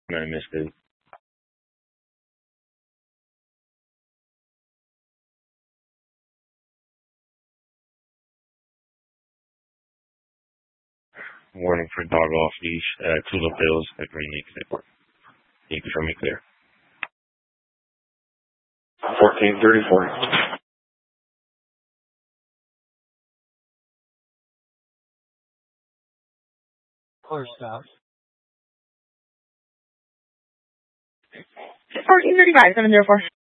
I missed it. Warning for dog off leash. Tulip Hills at Green Lake Airport. You can show me clear. 1434. Car stop. 1435, 704.